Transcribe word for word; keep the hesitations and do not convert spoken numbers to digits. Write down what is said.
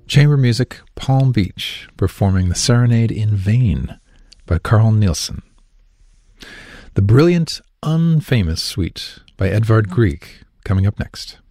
Chamber music, Palm Beach, performing the Serenade in Vain by Carl Nielsen. The brilliant, unfamous suite by Edvard Grieg, coming up next.